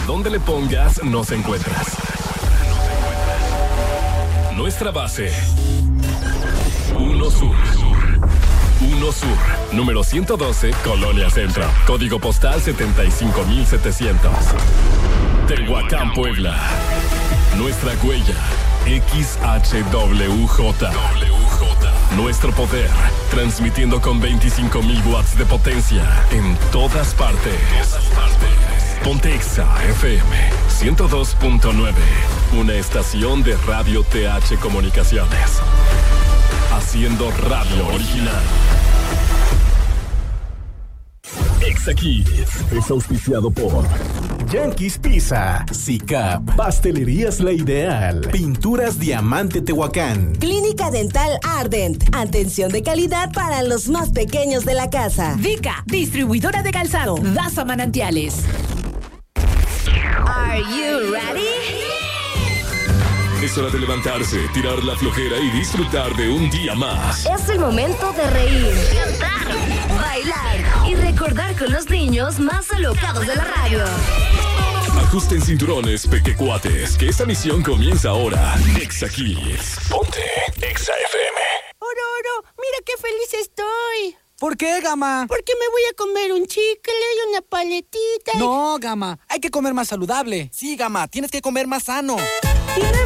donde le pongas, nos encuentras. Nuestra base. 1 Sur. 1 Sur, número 112, Colonia Centro. Código postal 75700. Tehuacán, Puebla. Nuestra huella, XHWJ. Nuestro poder, transmitiendo con 25,000 watts de potencia en todas partes. Pontexa FM 102.9, una estación de Radio TH Comunicaciones. Haciendo radio original. Exa Kids es auspiciado por Yankees Pizza, SICAP, Pastelerías La Ideal, Pinturas Diamante Tehuacán, Clínica Dental Ardent, atención de calidad para los más pequeños de la casa. Vica, distribuidora de calzado, Daza Manantiales. Are you ready? Es hora de levantarse, tirar la flojera y disfrutar de un día más. Es el momento de reír, cantar, bailar y recordar con los niños más alocados de la radio. Ajusten cinturones, pequecuates, que esta misión comienza ahora. Exa Kids. Ponte Exa FM. Oro, mira qué feliz estoy. ¿Por qué, Gama? Porque me voy a comer un chicle y una paletita. No, Gama, hay que comer más saludable. Sí, Gama, tienes que comer más sano. Tiene